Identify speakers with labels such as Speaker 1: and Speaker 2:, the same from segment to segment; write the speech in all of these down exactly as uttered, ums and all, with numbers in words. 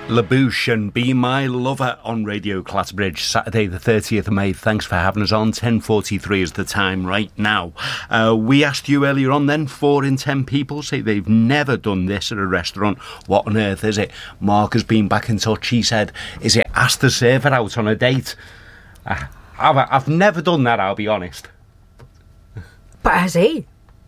Speaker 1: LaBouche and Be My Lover on Radio Clatterbridge, Saturday the thirtieth of May. Thanks for having us on. ten forty-three is the time right now. Uh, we asked you earlier on then, four in ten people say they've never done this at a restaurant. What on earth is it? Mark has been back in touch. He said, is it ask the server out on a date? Uh, I've, I've never done that, I'll be honest.
Speaker 2: But has he?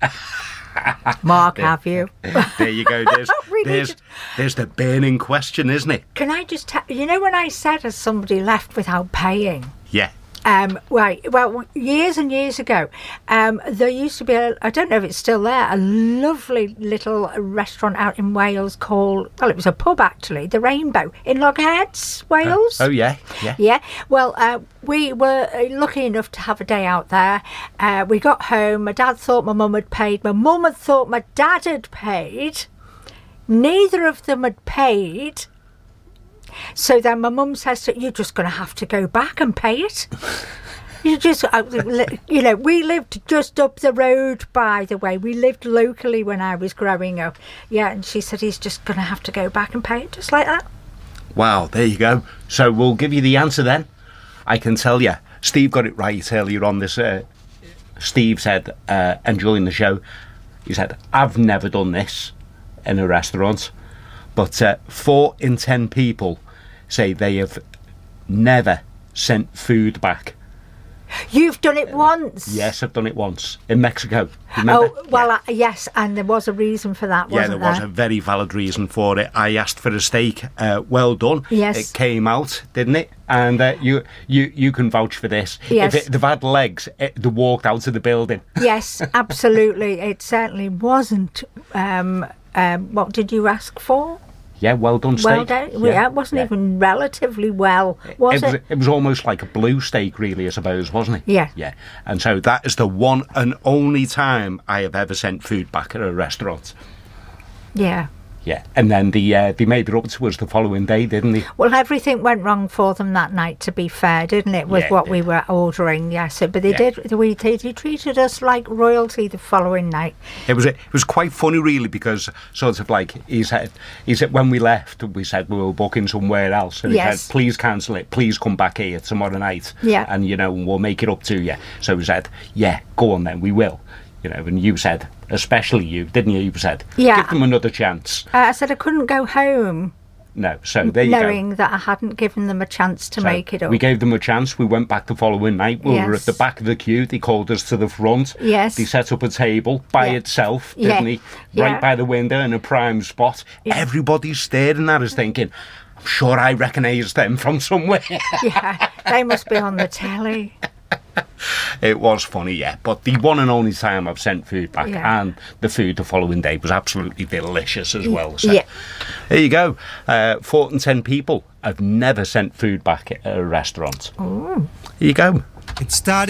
Speaker 2: Mark,
Speaker 1: there,
Speaker 2: have you?
Speaker 1: There you go. There's,
Speaker 2: really
Speaker 1: there's,
Speaker 2: just...
Speaker 1: there's the burning question, isn't it?
Speaker 2: Can I just tell you know when I said has somebody left without paying?
Speaker 1: Yeah.
Speaker 2: Um, right, well, years and years ago, um, there used to be, a, I don't know if it's still there, a lovely little restaurant out in Wales called, well, it was a pub actually, the Rainbow, in Logheads, Wales.
Speaker 1: Oh, oh yeah, yeah.
Speaker 2: Yeah, well, uh, we were lucky enough to have a day out there. Uh, we got home, my dad thought my mum had paid, my mum had thought my dad had paid, neither of them had paid. So then my mum says, you're just going to have to go back and pay it. You just, you know, we lived just up the road, by the way. We lived locally when I was growing up. Yeah, and she said, he's just going to have to go back and pay it, just like that.
Speaker 1: Wow, there you go. So we'll give you the answer then. I can tell you, Steve got it right earlier on this. Uh, Steve said, uh, enjoying the show, he said, I've never done this in a restaurant. But uh, four in ten people say they have never sent food back.
Speaker 2: You've done it once?
Speaker 1: Yes, I've done it once in Mexico. Remember?
Speaker 2: Oh, well,
Speaker 1: yeah.
Speaker 2: uh, yes, and there was a reason for that, wasn't
Speaker 1: there? Yeah, there was
Speaker 2: there?
Speaker 1: a very valid reason for it. I asked for a steak. Uh, well done.
Speaker 2: Yes.
Speaker 1: It came out, didn't it? And uh, you, you, you can vouch for this.
Speaker 2: Yes.
Speaker 1: If it, they've had legs, it, they walked out of the building.
Speaker 2: Yes, absolutely. It certainly wasn't. Um, um, what did you ask for?
Speaker 1: Yeah, well done steak.
Speaker 2: Well done. Yeah, yeah, it wasn't yeah. even relatively well, was
Speaker 1: it? Was,
Speaker 2: it?
Speaker 1: It was almost like a blue steak, really, I suppose, wasn't it?
Speaker 2: Yeah.
Speaker 1: Yeah. And so that is the one and only time I have ever sent food back at a restaurant.
Speaker 2: Yeah.
Speaker 1: Yeah, and then the, uh, they made it up to us the following day, didn't they?
Speaker 2: Well, everything went wrong for them that night, to be fair, didn't it, with
Speaker 1: yeah,
Speaker 2: what
Speaker 1: it
Speaker 2: we were ordering, yes. But they
Speaker 1: yeah.
Speaker 2: did, we, they, they treated us like royalty the following night.
Speaker 1: It was it was quite funny, really, because sort of like, he said, he said when we left, we said we were booking somewhere else. And he
Speaker 2: yes.
Speaker 1: said, please cancel it, please come back here tomorrow night.
Speaker 2: Yeah.
Speaker 1: And, you know, we'll make it up to you. So he said, yeah, go on then, we will. You know, and you said, especially you, didn't you? You said,
Speaker 2: yeah.
Speaker 1: give them another chance.
Speaker 2: Uh, I said I couldn't go home.
Speaker 1: No, so there you
Speaker 2: knowing
Speaker 1: go.
Speaker 2: that I hadn't given them a chance to
Speaker 1: so
Speaker 2: make it up.
Speaker 1: We gave them a chance. We went back the following night. We
Speaker 2: yes.
Speaker 1: were at the back of the queue. They called us to the front.
Speaker 2: Yes.
Speaker 1: They set up a table by
Speaker 2: yeah.
Speaker 1: itself, didn't
Speaker 2: yeah.
Speaker 1: they? Right
Speaker 2: yeah.
Speaker 1: by the window in a prime spot. Yeah. Everybody's staring at us thinking, I'm sure I recognise them from somewhere.
Speaker 2: Yeah, they must be on the telly.
Speaker 1: It was funny, yeah. But the one and only time I've sent food back,
Speaker 2: yeah.
Speaker 1: and the food the following day was absolutely delicious as well. So
Speaker 2: yeah.
Speaker 1: there you go. Uh, four and ten people have never sent food back at a restaurant.
Speaker 2: Oh.
Speaker 1: There you go.
Speaker 3: It started.